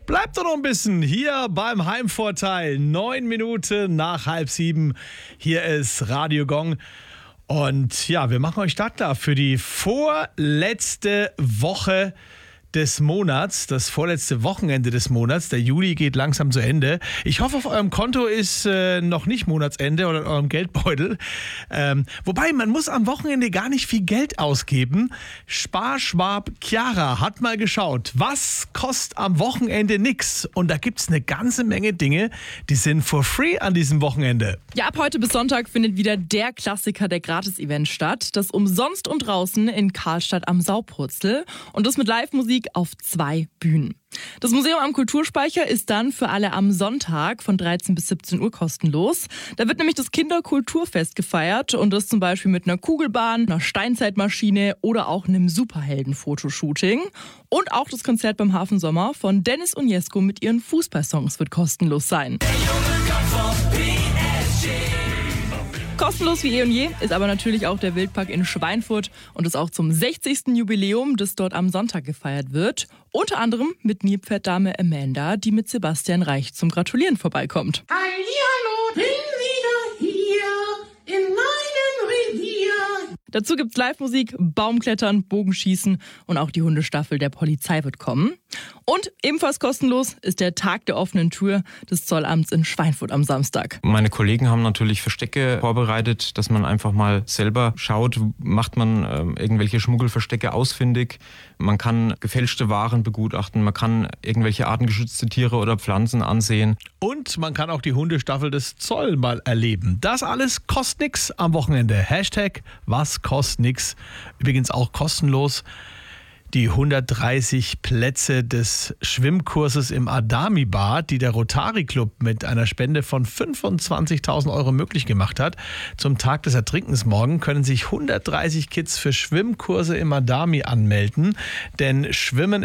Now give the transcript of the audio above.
Bleibt doch noch ein bisschen hier beim Heimvorteil. 9 Minuten nach 6:30. Hier ist Radio Gong. Und ja, wir machen euch startklar für die vorletzte Woche des Monats, das vorletzte Wochenende des Monats. Der Juli geht langsam zu Ende. Ich hoffe, auf eurem Konto ist noch nicht Monatsende oder in eurem Geldbeutel. Wobei, man muss am Wochenende gar nicht viel Geld ausgeben. Sparschwab Chiara hat mal geschaut, was kostet am Wochenende nix. Und da gibt es eine ganze Menge Dinge, die sind for free an diesem Wochenende. Ja, ab heute bis Sonntag findet wieder der Klassiker der Gratis-Event statt. Das Umsonst und Draußen in Karlstadt am Saupurzel. Und das mit Live-Musik auf 2 Bühnen. Das Museum am Kulturspeicher ist dann für alle am Sonntag von 13 bis 17 Uhr kostenlos. Da wird nämlich das Kinderkulturfest gefeiert und das zum Beispiel mit einer Kugelbahn, einer Steinzeitmaschine oder auch einem Superhelden-Fotoshooting. Und auch das Konzert beim Hafensommer von Dennis und Jesko mit ihren Fußballsongs wird kostenlos sein. Kostenlos wie eh und je ist aber natürlich auch der Wildpark in Schweinfurt und das auch zum 60. Jubiläum, das dort am Sonntag gefeiert wird. Unter anderem mit Nilpferddame Amanda, die mit Sebastian Reich zum Gratulieren vorbeikommt. Hallihallo, bin wieder hier in meinem Revier. Dazu gibt's Live-Musik, Baumklettern, Bogenschießen und auch die Hundestaffel der Polizei wird kommen. Und ebenfalls kostenlos ist der Tag der offenen Tür des Zollamts in Schweinfurt am Samstag. Meine Kollegen haben natürlich Verstecke vorbereitet, dass man einfach mal selber schaut, macht man irgendwelche Schmuggelverstecke ausfindig. Man kann gefälschte Waren begutachten, man kann irgendwelche artengeschützte Tiere oder Pflanzen ansehen. Und man kann auch die Hundestaffel des Zoll mal erleben. Das alles kostet nix am Wochenende. Hashtag was kostet nix. Übrigens auch kostenlos die 130 Plätze des Schwimmkurses im Adami-Bad, die der Rotary Club mit einer Spende von 25.000 Euro möglich gemacht hat. Zum Tag des Ertrinkens morgen können sich 130 Kids für Schwimmkurse im Adami anmelden, denn Schwimmen